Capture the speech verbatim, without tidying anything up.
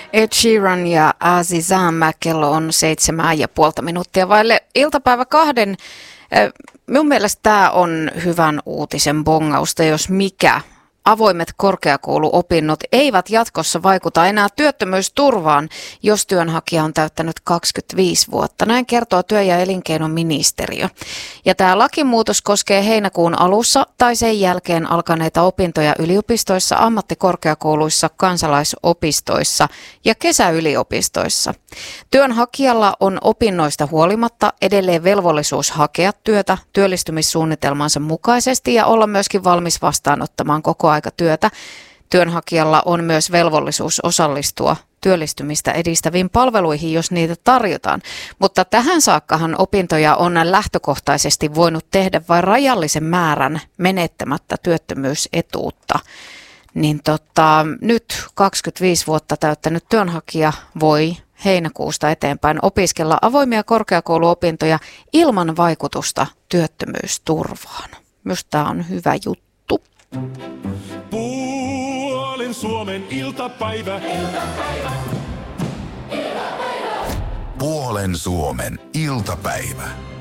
Ed Sheeran ja Azizam, kello on seitsemän ja puolta minuuttia vaille iltapäivä kahden. Minun mielestä tämä on hyvän uutisen bongausta, jos mikä. Avoimet korkeakouluopinnot eivät jatkossa vaikuta enää työttömyysturvaan, jos työnhakija on täyttänyt kaksikymmentäviisi vuotta. Näin kertoo työ- ja elinkeinoministeriö. Ja tämä lakimuutos koskee heinäkuun alussa tai sen jälkeen alkaneita opintoja yliopistoissa, ammattikorkeakouluissa, kansalaisopistoissa ja kesäyliopistoissa. Työnhakijalla on opinnoista huolimatta edelleen velvollisuus hakea työtä työllistymissuunnitelmansa mukaisesti ja olla myöskin valmis vastaanottamaan koko aika työtä. Työnhakijalla on myös velvollisuus osallistua työllistymistä edistäviin palveluihin, jos niitä tarjotaan. Mutta tähän saakkahan opintoja on lähtökohtaisesti voinut tehdä vain rajallisen määrän menettämättä työttömyysetuutta. Niin tota, nyt kaksikymmentäviisi vuotta täyttänyt työnhakija voi heinäkuusta eteenpäin opiskella avoimia korkeakouluopintoja ilman vaikutusta työttömyysturvaan. Myös tämä on hyvä juttu. Puolen Suomen iltapäivä. Iltapäivä. Iltapäivä. Puolen Suomen iltapäivä.